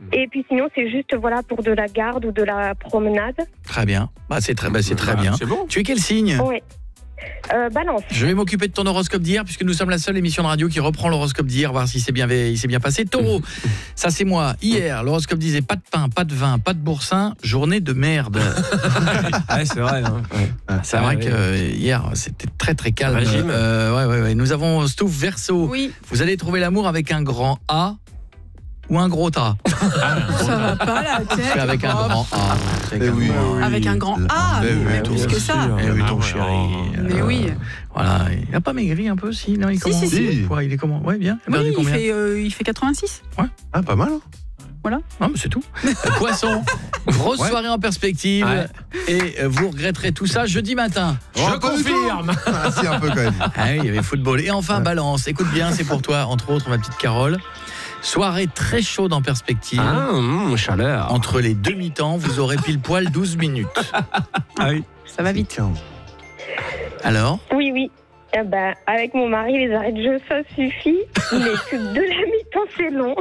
Et puis sinon, c'est juste pour de la garde ou de la promenade. Très bien. C'est très bien. C'est bon. Tu es quel signe ? Oui. Balance. Je vais m'occuper de ton horoscope d'hier puisque nous sommes la seule émission de radio qui reprend l'horoscope d'hier, voir si il s'est bien passé. Taureau, ça c'est moi. Hier, l'horoscope disait pas de pain, pas de vin, pas de boursin, journée de merde. Ouais, c'est vrai. Hein. Ouais. C'est vrai que hier, c'était très très calme. Régime. Ouais. Nous avons Stouff Verseau. Oui. Vous allez trouver l'amour avec un grand A ou un gros A. Ça va pas la tête. C'est avec un grand A. Avec un grand A, mais plus que ça. Eh oui, ton chéri. Mais oui. Voilà, il n'a pas maigri un peu si non, il comment Si. Poids, il est comment? Ouais, bien. Il a perdu combien? Il fait 86. Ouais. Ah, pas mal. Voilà. Non, mais c'est tout. Poisson, grosse soirée en perspective et vous regretterez tout ça jeudi matin. Je confirme. Ah, si, un peu quand même. Ah oui, il y avait football. Et enfin, Balance, écoute bien, c'est pour toi, entre autres, ma petite Carole. Soirée très chaude en perspective. Chaleur. Entre les deux mi-temps, vous aurez pile poil 12 minutes. Ah oui. Ça va vite. Alors? Oui. Avec mon mari, les arrêts de jeu, ça suffit. Mais que de la mi-temps, c'est long.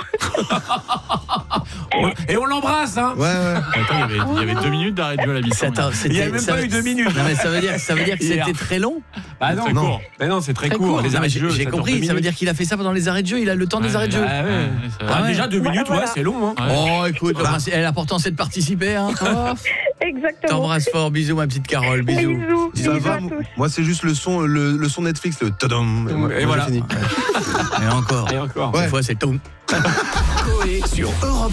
Et on l'embrasse, hein. Ouais. Attends, il y avait 2 minutes d'arrêt de jeu à la mi-temps. Il n'y a même pas eu 2 minutes. Non, mais ça veut dire que Hier. c'était très long. Bah non, Non. Mais non, c'est très Très court. court. Les Non, arrêts mais de jeu, j'ai ça dure compris, 2 ça veut minutes. dire qu'il a fait ça pendant les arrêts de jeu, il a le temps des arrêts de jeu. Ah ouais. Ah ouais. Déjà 2 minutes, Voilà. c'est long. Hein. Oh, écoute, l'important c'est de participer. Hein. Exactement. T'embrasses fort, bisous ma petite Carole, bisous. Bisous Ça va, à tous. moi c'est juste le son Netflix, le tadam. Et voilà. J'ai fini. Et encore. Et encore. Des fois c'est tout. Coé sur Europe